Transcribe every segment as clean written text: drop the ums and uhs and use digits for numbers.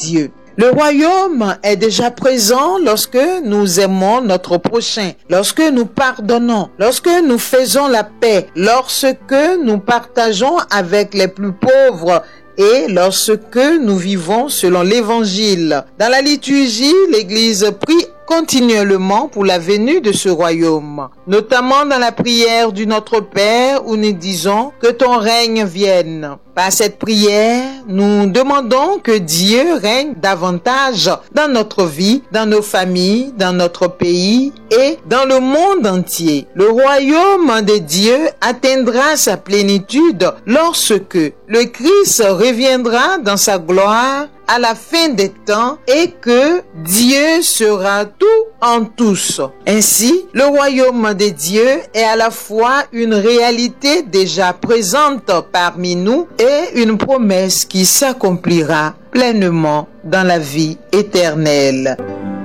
Dieu. Le royaume est déjà présent lorsque nous aimons notre prochain, lorsque nous pardonnons, lorsque nous faisons la paix, lorsque nous partageons avec les plus pauvres et lorsque nous vivons selon l'Évangile. Dans la liturgie, l'Église prie continuellement pour la venue de ce royaume, notamment dans la prière du Notre Père où nous disons que ton règne vienne. Par cette prière, nous demandons que Dieu règne davantage dans notre vie, dans nos familles, dans notre pays et dans le monde entier. Le royaume de Dieu atteindra sa plénitude lorsque le Christ reviendra dans sa gloire à la fin des temps et que Dieu sera tout en tous. Ainsi, le royaume de Dieu est à la fois une réalité déjà présente parmi nous et une promesse qui s'accomplira pleinement dans la vie éternelle.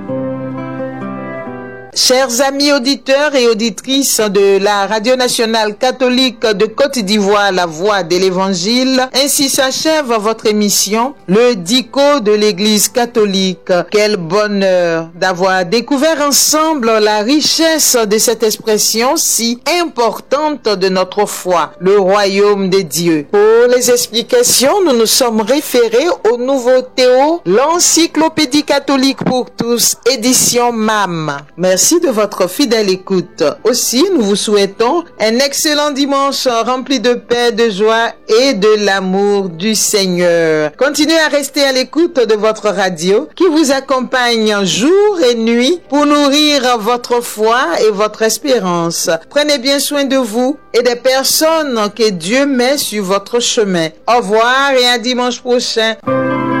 Chers amis auditeurs et auditrices de la Radio Nationale Catholique de Côte d'Ivoire, la voix de l'Évangile, ainsi s'achève votre émission, le Dico de l'Église catholique. Quel bonheur d'avoir découvert ensemble la richesse de cette expression si importante de notre foi, le royaume de Dieu. Pour les explications, nous nous sommes référés au Nouveau Théo, l'encyclopédie catholique pour tous, édition MAM. Merci de votre fidèle écoute. Aussi, nous vous souhaitons un excellent dimanche rempli de paix, de joie et de l'amour du Seigneur. Continuez à rester à l'écoute de votre radio qui vous accompagne jour et nuit pour nourrir votre foi et votre espérance. Prenez bien soin de vous et des personnes que Dieu met sur votre chemin. Au revoir et à dimanche prochain.